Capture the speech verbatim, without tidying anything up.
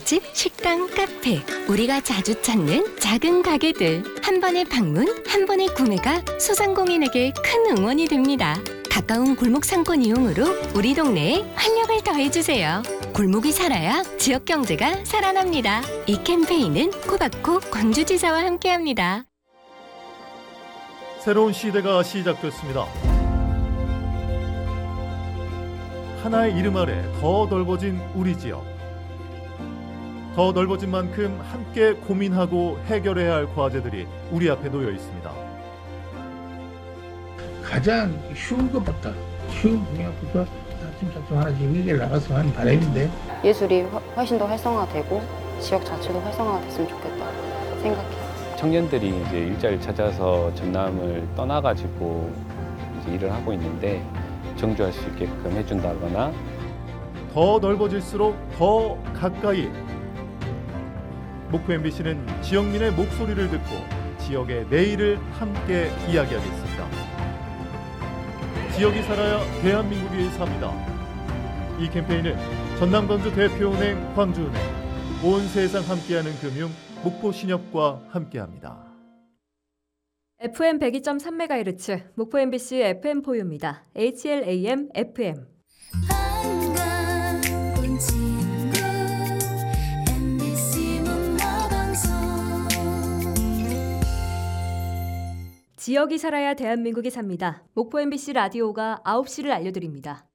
맛집, 식당, 카페, 우리가 자주 찾는 작은 가게들. 한 번의 방문, 한 번의 구매가 소상공인에게 큰 응원이 됩니다. 가까운 골목 상권 이용으로 우리 동네에 활력을 더해주세요. 골목이 살아야 지역 경제가 살아납니다. 이 캠페인은 코바코 광주지사와 함께합니다. 새로운 시대가 시작됐습니다. 하나의 이름 아래 더 넓어진 우리 지역. 더 넓어진 만큼 함께 고민하고 해결해야 할 과제들이 우리 앞에 놓여 있습니다. 가장 쉬운 것부터 쉬운 분야부터 차츰차츰 하나씩 해결 나갔으면 하는 바람인데, 예술이 훨씬 더 활성화되고 지역 자체도 활성화가 됐으면 좋겠다 생각해요. 청년들이 이제 일자리를 찾아서 전남을 떠나가지고 이제 일을 하고 있는데 정주할 수 있게끔 해준다거나, 더 넓어질수록 더 가까이. 목포 엠비씨는 지역민의 목소리를 듣고 지역의 내일을 함께 이야기하겠습니다. 지역이 살아야 대한민국이 삽니다. 이 캠페인은 전남광주 대표은행 광주은행, 온 세상 함께하는 금융 목포신협과 함께합니다. 에프엠 백이 점 삼 메가헤르츠 목포 엠비씨 에프엠 포유입니다. 에이치엘에이엠 에프엠. 지역이 살아야 대한민국이 삽니다. 목포 엠비씨 라디오가 아홉 시를 알려드립니다.